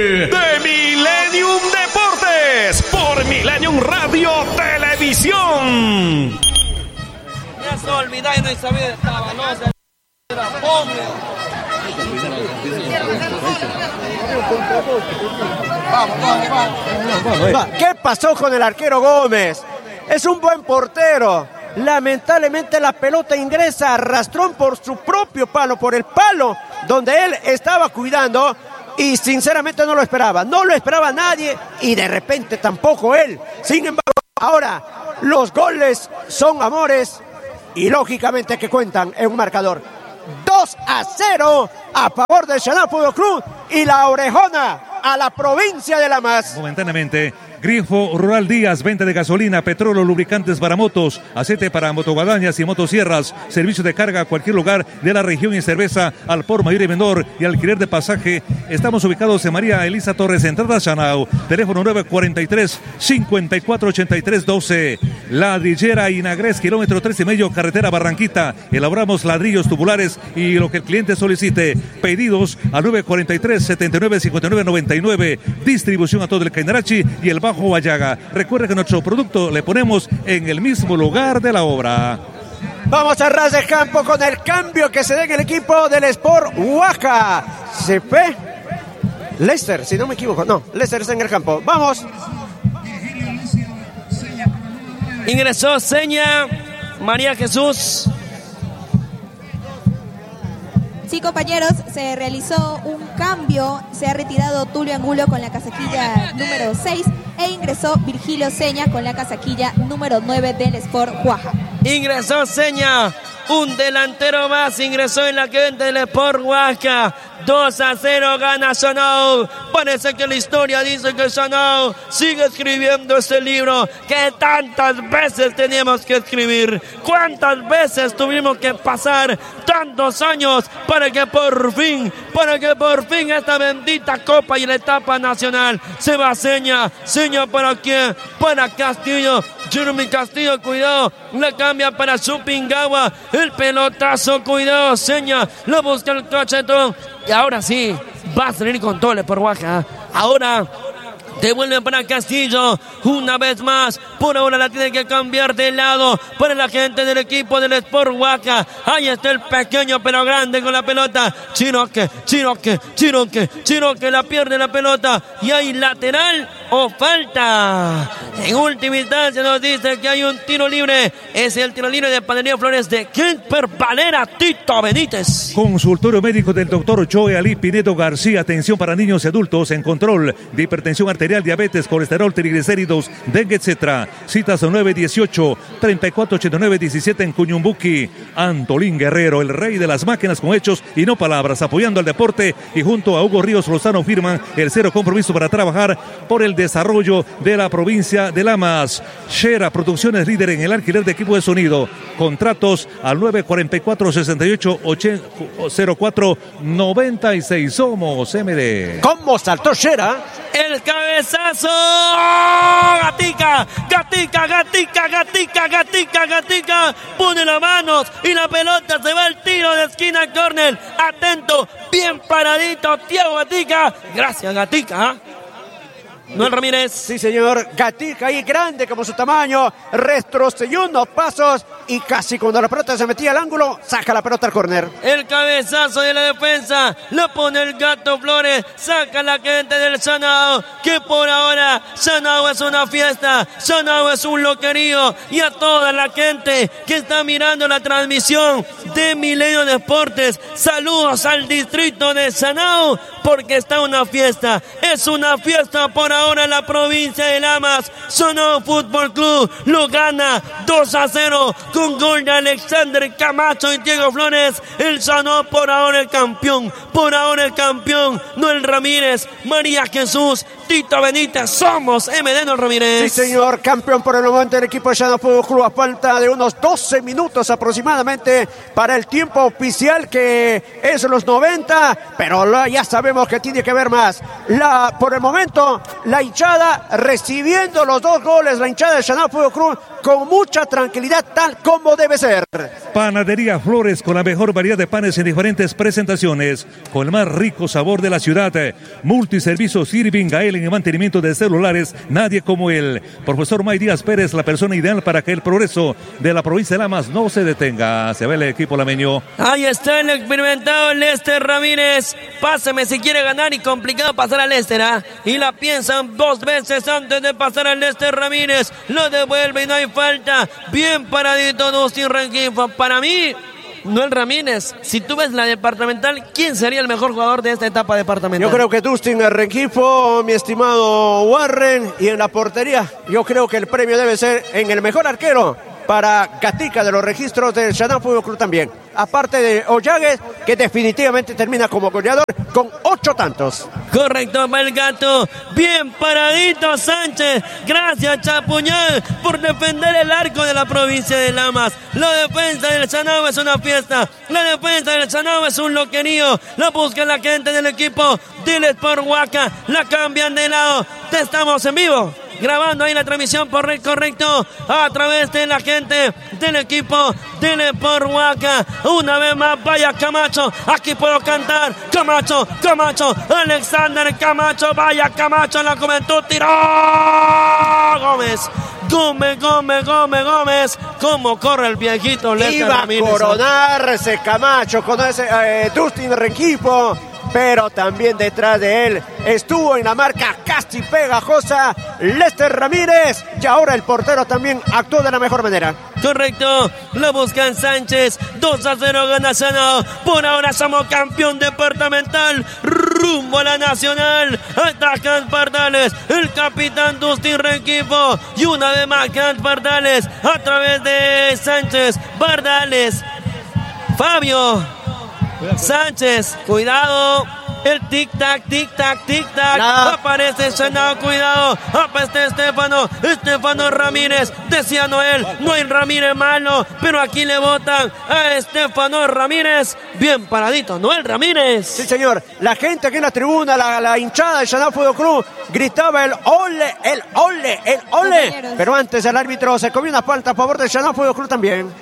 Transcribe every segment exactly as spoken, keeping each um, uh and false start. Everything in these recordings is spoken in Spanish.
de Millennium Deportes por Millennium Radio Televisión. Ya se olvidó y no sabía de estaba, no se era pobre. Vamos, vamos, vamos. ¿Qué pasó con el arquero Gómez? Es un buen portero. Lamentablemente la pelota ingresa a Rastrón por su propio palo, por el palo donde él estaba cuidando. Y sinceramente no lo esperaba, no lo esperaba nadie y de repente tampoco él. Sin embargo, ahora los goles son amores y lógicamente que cuentan en un marcador. dos a cero a favor del Chanal Fútbol Club y la orejona a la provincia de Lamas. Momentáneamente, Grifo Rural Díaz, venta de gasolina, petróleo, lubricantes para motos, aceite para motoguadañas y motosierras, servicio de carga a cualquier lugar de la región y cerveza al por mayor y menor y alquiler de pasaje. Estamos ubicados en María Elisa Torres, entrada Chanao, teléfono nueve cuatro tres, cinco cuatro ocho tres uno dos. Ladrillera Inagres, kilómetro tres y medio, carretera Barranquita. Elaboramos ladrillos tubulares y lo que el cliente solicite. Pedidos a nueve cuatro tres, setenta y nueve, cincuenta y nueve, noventa y nueve. Distribución a todo el Cainarachi y el Bajo Guayaga. Recuerde que nuestro producto le ponemos en el mismo lugar de la obra. Vamos a ras de campo con el cambio que se da en el equipo del Sport Huaca. Se fue Lester, si no me equivoco. No, Lester está en el campo. Vamos. Ingresó Seña, María Jesús. Sí, compañeros, se realizó un cambio, se ha retirado Tulio Angulo con la casaquilla número seis e ingresó Virgilio Seña con la casaquilla número nueve del Sport Huaca. Ingresó Seña, un delantero más ingresó en la gente del Sport Huaca. dos a cero gana Chanao. Parece que la historia dice que Chanao sigue escribiendo este libro que tantas veces teníamos que escribir. ¿Cuántas veces tuvimos que pasar tantos años para que por fin, para que por fin esta bendita copa y la etapa nacional se va a Seña? Seña para quién? Para Castillo. Jeremy Castillo, cuidado, la cambia para Chupingawa, el pelotazo, cuidado, Seña, lo busca el cachetón, y ahora sí, va a salir con Tole por Huaca, ahora devuelve para Castillo, una vez más, por ahora la tiene que cambiar de lado, para la gente del equipo del Sport Huaca, ahí está el pequeño pero grande con la pelota, Chiroque, Chiroque, Chiroque, Chiroque la pierde la pelota, y hay lateral o falta. En última instancia nos dice que hay un tiro libre, es el tiro libre de Panadería Flores de Kemper Valera Tito Benítez. Consultorio médico del doctor Joe Ali Pinedo García, atención para niños y adultos en control de hipertensión arterial, diabetes, colesterol, triglicéridos, dengue, etcétera. Citas nueve dieciocho, treinta y cuatro ochenta y nueve diecisiete en Cuñumbuqui. Antolín Guerrero, el rey de las máquinas con hechos y no palabras, apoyando al deporte, y junto a Hugo Ríos Lozano firman el cero compromiso para trabajar por el desarrollo de la provincia de Lamas. Shera Producciones, líder en el alquiler de equipo de sonido. Contratos al nueve cuatro cuatro, sesenta y ocho, cero cuatro, noventa y seis. Somos M D. ¿Cómo saltó Shera? El cabezazo. Gatica, Gatica, Gatica, Gatica, Gatica, Gatica. Pone las manos y la pelota se va al tiro de esquina, córner. Atento, bien paradito, Thiago Gatica. Gracias, Gatica. Noel Ramírez. Sí, señor. Gatica ahí grande como su tamaño. Retrocedió unos pasos y casi cuando la pelota se metía al ángulo, saca la pelota al córner. El cabezazo de la defensa lo pone el Gato Flores. Saca la gente del Chanao, que por ahora Chanao es una fiesta. Chanao es un loquerío. Y a toda la gente que está mirando la transmisión de Milenio Deportes, saludos al distrito de Chanao, porque está una fiesta. Es una fiesta por ahora en la provincia de Lamas. Chanao Fútbol Club lo gana dos a cero con gol de Alexander Camacho y Diego Flores. El Chanao por ahora el campeón. Por ahora el campeón. Noel Ramírez, María Jesús, Tito Benítez. Somos M D Noel Ramírez. Sí, señor. Campeón por el momento del equipo de Chanao Fútbol Club a falta de unos doce minutos aproximadamente para el tiempo oficial, que es los noventa, pero ya sabemos que tiene que ver más. La, por el momento, la hinchada recibiendo los dos goles, la hinchada de Chanao Fútbol Club con mucha tranquilidad, tal como debe ser. Panadería Flores, con la mejor variedad de panes en diferentes presentaciones, con el más rico sabor de la ciudad. Multiservicio Sirving, Gaelen y mantenimiento de celulares, nadie como él. Profesor May Díaz Pérez, la persona ideal para que el progreso de la provincia de Lamas no se detenga. Se ve el equipo lameño. Ahí está el experimentado Lester Ramírez. Pásame si quiere ganar y complicado pasar a Lester, ¿ah? Y la piensan dos veces antes de pasar a Lester Ramírez. Lo devuelve y no hay falta. Bien paradito Dustin Rengifo. Para mí, Noel Ramírez, si tú ves la departamental, ¿quién sería el mejor jugador de esta etapa departamental? Yo creo que Dustin Rengifo, mi estimado Warren, y en la portería, yo creo que el premio debe ser en el mejor arquero para Gatica de los registros del Chanao Fútbol Club también. Aparte de Ollagues, que definitivamente termina como goleador con ocho tantos. Correcto, para el gato. Bien paradito Sánchez. Gracias Chapuñal por defender el arco de la provincia de Lamas. La defensa del Chanao es una fiesta. La defensa del Chanao es un loquerío. La busca la gente del equipo del Sport Huaca. La cambian de lado. Te estamos en vivo, grabando ahí la transmisión por Red Correcto a través de la gente del equipo del Sport Huaca. Una vez más, vaya Camacho, aquí puedo cantar. Camacho, Camacho, Alexander Camacho, vaya Camacho, la juventud tiró. Gómez, Gómez, Gómez, Gómez, Gómez. ¿Cómo corre el viejito Lester Iba Ramírez? a coronarse Camacho con ese eh, Dustin Rengifo, pero también detrás de él estuvo en la marca casi pegajosa Lester Ramírez, y ahora el portero también actuó de la mejor manera. Correcto, lo buscan Sánchez, dos a cero gana Chanao. Por ahora somos campeón departamental, rumbo a la nacional. Atacan Pardales, el capitán Dustin Rengifo, y una vez más Cant Pardales a través de Sánchez, Pardales, Fabio Sánchez, cuidado. El tic-tac, tic-tac, tic-tac. No. Aparece Chanao, cuidado. Apeste Estefano. Estefano Ramírez. Decía Noel. Noel Ramírez malo. Pero aquí le votan a Estefano Ramírez. Bien paradito, Noel Ramírez. Sí, señor. La gente aquí en la tribuna, la, la hinchada del Chanao Fútbol Club, gritaba el ole, el ole, el ole. Compañeros. Pero antes el árbitro se comió una falta a favor del Chanao Fútbol Club también.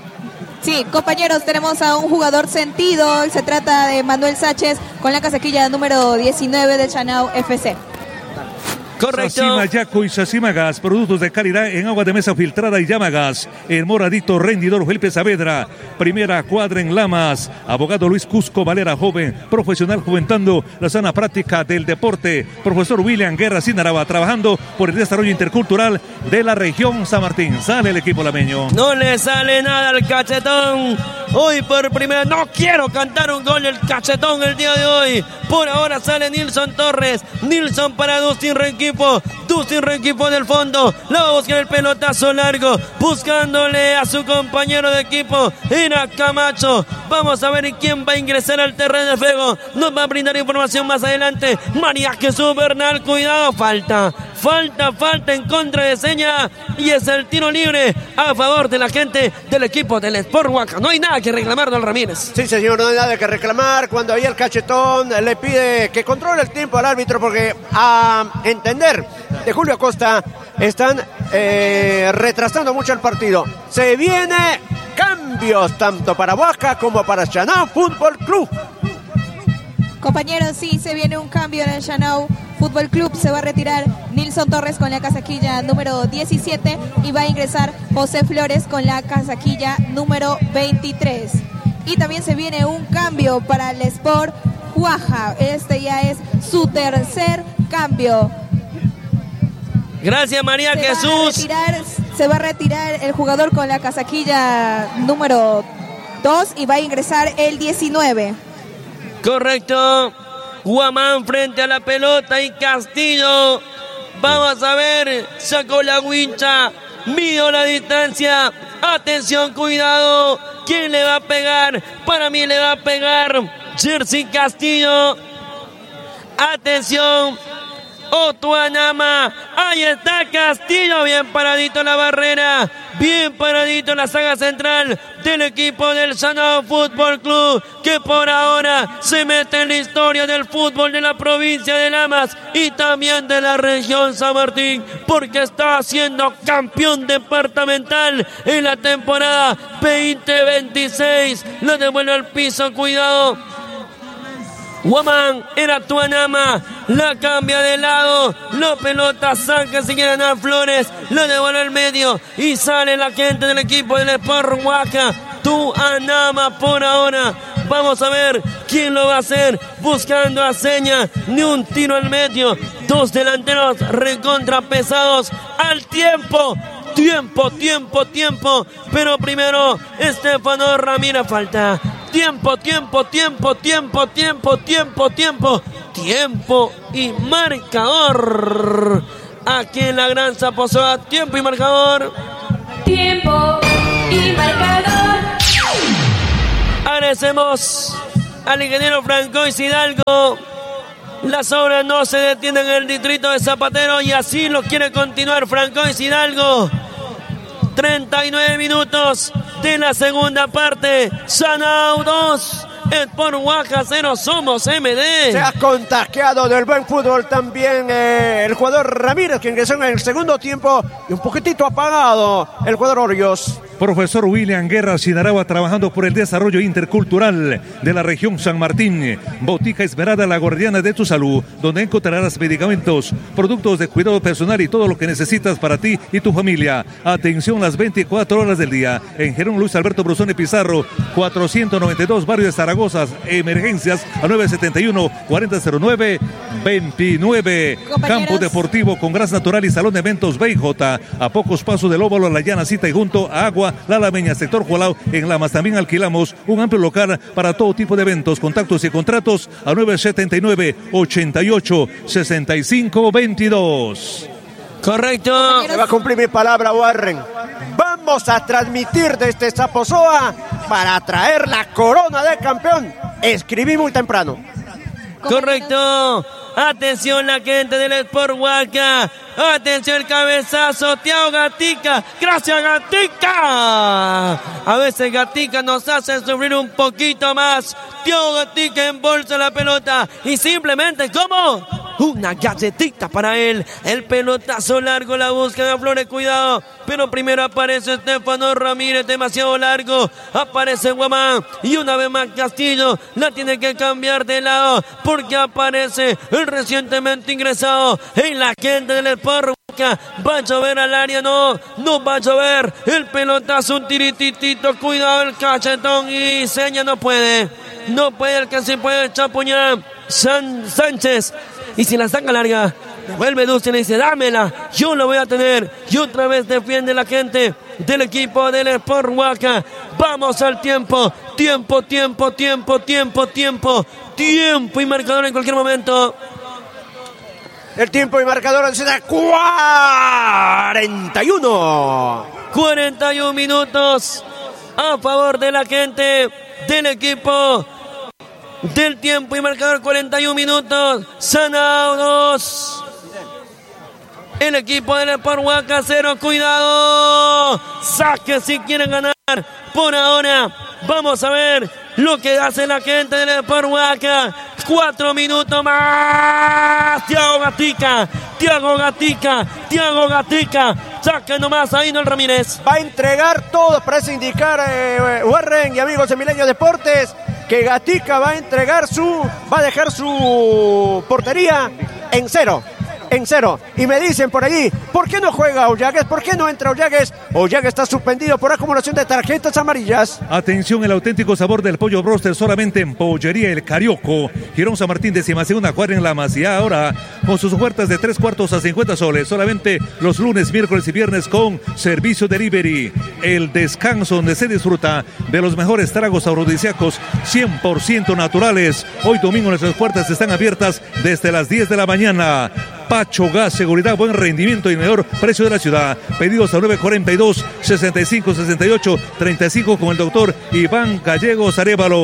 Sí, compañeros, tenemos a un jugador sentido. Se trata de Manuel Sánchez con la casaquilla número diecinueve del Chanao F C. Correcto. Sacima Yaco y Sacima Gas, productos de calidad en agua de mesa filtrada y llama gas. El moradito rendidor Felipe Saavedra, primera cuadra en Lamas. Abogado Luis Cusco Valera, joven, profesional, fomentando la sana práctica del deporte. Profesor William Guerra Sinaraba, trabajando por el desarrollo intercultural de la región San Martín. Sale el equipo lameño. No le sale nada al cachetón. Hoy por primera, no quiero cantar un gol el cachetón el día de hoy. Por ahora sale Nilson Torres. Nilson para Dustin Rengifo. Dustin Rengifo del fondo. La va a buscar el pelotazo largo. Buscándole a su compañero de equipo. Era Camacho. Vamos a ver quién va a ingresar al terreno de juego. Nos va a brindar información más adelante. María Jesús Bernal. Cuidado. Falta. Falta, falta en contra de Seña. Y es el tiro libre a favor de la gente del equipo del Sport Huaca. No hay nada que reclamar, don Ramírez. Sí, señor, no hay nada que reclamar. Cuando ahí el cachetón le pide que controle el tiempo al árbitro, porque a entender de Julio Acosta están eh, retrasando mucho el partido. Se viene cambios tanto para Huaca como para Chanao Fútbol Club. Compañeros, sí, se viene un cambio en el Chanao Fútbol Club. Se va a retirar Nilson Torres con la casaquilla número diecisiete y va a ingresar José Flores con la casaquilla número veintitrés. Y también se viene un cambio para el Sport Huaca. Este ya es su tercer cambio. Gracias, María se Jesús. Va a retirar, se va a retirar el jugador con la casaquilla número dos y va a ingresar el diecinueve. Correcto. Guamán frente a la pelota y Castillo. Vamos a ver. Sacó la wincha. Midió la distancia. Atención, cuidado. ¿Quién le va a pegar? Para mí le va a pegar Jersey Castillo. Atención. Otuanama. Ahí está Castillo. Bien paradito en la barrera. Bien paradito en la saga central del equipo del Sanao Fútbol Club, que por ahora se mete en la historia del fútbol de la provincia de Lamas y también de la región San Martín, porque está siendo campeón departamental en la temporada veinte veintiséis. Lo devuelve al piso, cuidado. Guamán era Tuanama, la cambia de lado, la pelota saca si quieren a Flores, lo devuelve al medio y sale la gente del equipo del Sport Huaca. Tuanama por ahora, vamos a ver quién lo va a hacer, buscando a Seña, ni un tiro al medio, dos delanteros recontra pesados al tiempo. Tiempo, tiempo, tiempo, pero primero Estefano Ramírez falta. Tiempo, tiempo, tiempo, tiempo, tiempo, tiempo, tiempo, tiempo y marcador. Aquí en la Gran Zaposoa, tiempo y marcador. Tiempo y marcador. Agradecemos al ingeniero Francois Hidalgo. Las obras no se detienen en el distrito de Zapatero y así lo quiere continuar Francois Hidalgo. treinta y nueve minutos de la segunda parte. Sanao dos, Sport Huaca cero, somos M D. Se ha contagiado del buen fútbol también eh, el jugador Ramírez, que ingresó en el segundo tiempo y un poquitito apagado el jugador Orios. Profesor William Guerra Sinaragua, trabajando por el desarrollo intercultural de la región San Martín. Botica Esmeralda, la guardiana de tu salud, donde encontrarás medicamentos, productos de cuidado personal y todo lo que necesitas para ti y tu familia. Atención las veinticuatro horas del día. En Jerón Luis Alberto Brusone Pizarro, cuatrocientos noventa y dos, barrio de Zaragoza. Emergencias a nueve setenta y uno, cuarenta cero nueve, veintinueve. Campo deportivo con gras natural y salón de eventos B J. A pocos pasos del óvalo, La Llana Cita y junto a Agua La Lameña, sector Jualao. En Lamas también alquilamos un amplio local para todo tipo de eventos. Contactos y contratos a nueve setenta y nueve, ochenta y ocho, sesenta y cinco, veintidós. Correcto. Se va a cumplir mi palabra, Warren. Vamos a transmitir desde Zaposoa para traer la corona de campeón. Escribí muy temprano. Correcto. Atención la gente del Sport Huaca. Atención el cabezazo. Tiago Gatica. Gracias Gatica. A veces Gatica nos hace sufrir un poquito más. Tiago Gatica embolsa la pelota. Y simplemente como una galletita para él. El pelotazo largo, la búsqueda de Flores, cuidado. Pero primero aparece Estefano Ramírez, demasiado largo. Aparece Guamán. Y una vez más Castillo la tiene que cambiar de lado. Porque aparece el recientemente ingresado en la gente del Sport Huaca. Va a llover al área, no. No va a llover. El pelotazo, un tirititito. Cuidado el cachetón. Y Seña no puede. No puede, el que se puede chapuñar. San Sánchez. Y si la saca larga, vuelve Dulce y le dice, dámela, yo lo voy a tener. Y otra vez defiende la gente del equipo del Sport Huaca. Vamos al tiempo, tiempo, tiempo, tiempo, tiempo, tiempo, tiempo y marcador en cualquier momento. El tiempo y marcador de cuarenta y uno. cuarenta y uno minutos a favor de la gente del equipo del tiempo y marcador. Cuarenta y uno minutos. Sanao dos. El equipo del Sport Huaca cero. Cuidado. Saque si quieren ganar. Por ahora vamos a ver lo que hace la gente del Sport Huaca. Cuatro minutos más. Tiago Gatica. Tiago Gatica. Tiago Gatica. Saque nomás ahí, no el Ramírez. Va a entregar todo, parece indicar eh, Warren y amigos de Milenio Deportes, que Gatica va a entregar su, va a dejar su portería en cero. En cero. Y me dicen por allí, ¿por qué no juega Ollagues? ¿Por qué no entra Ollagues? Ollagues está suspendido por acumulación de tarjetas amarillas. Atención, el auténtico sabor del pollo broster solamente en Pollería El Carioco. Girón San Martín, décima segunda cuadra en Lamas. Y ahora con sus ofertas de tres cuartos a cincuenta soles. Solamente los lunes, miércoles y viernes con servicio delivery. El descanso donde se disfruta de los mejores tragos afrodisíacos cien por ciento naturales. Hoy domingo nuestras puertas están abiertas desde las diez de la mañana. Pacho Gas, seguridad, buen rendimiento y mejor precio de la ciudad. Pedidos a nueve cuarenta y dos, sesenta y cinco, sesenta y ocho, treinta y cinco con el doctor Iván Gallegos Arévalo.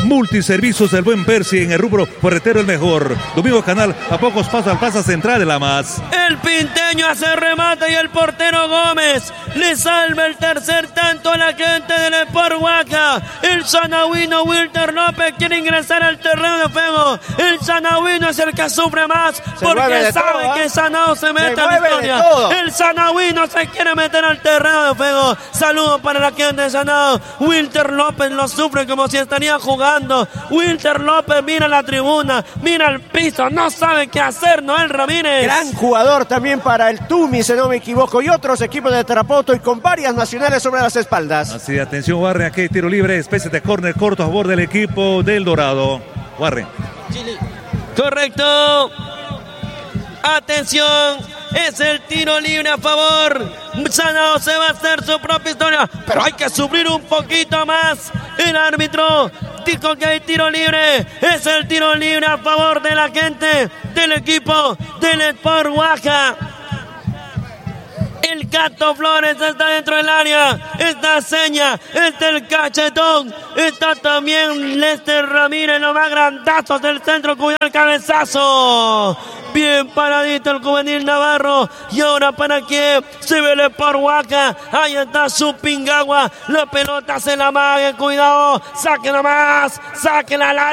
Multiservicios del Buen Percy, en el rubro ferretero el mejor. Domingo Canal, a pocos pasos al Plaza Central de La Más. El pinteño hace remate y el portero Gómez le salva el tercer tanto a la gente del Sport Huaca. El sanauino Wilter López quiere ingresar al terreno de juego. El sanauino es el que sufre más Se porque sabe todo, ¿eh? que Sanao se mete Se a la mueve de historia. todo. El sanauino se quiere meter al terreno de juego. Saludos para la gente de Sanao. Wilter López lo sufre como si estaría jugando. Wilter López mira la tribuna, mira el piso, no sabe qué hacer. Noel Ramírez. Gran jugador también para el Tumi, si no me equivoco, y otros equipos de Tarapoto y con varias nacionales sobre las espaldas. Así, atención, Warren, aquí tiro libre, especie de córner corto a favor del equipo del Dorado. Warren. Correcto. Atención, es el tiro libre a favor. Sanao se va a hacer su propia historia, pero hay que sufrir un poquito más. El árbitro dijo que hay tiro libre. Es el tiro libre a favor de la gente del equipo del Sport Huaca. El Gato Flores está dentro del área. Está Seña, está el Cachetón, está también Lester Ramírez, los más grandazos del centro. Cuidado el cabezazo. Bien paradito el juvenil Navarro. Y ahora para que se ve el Sport Huaca. Ahí está su Pingagua. La pelota se la mague. Cuidado. Sáquenla más. Sáquenla al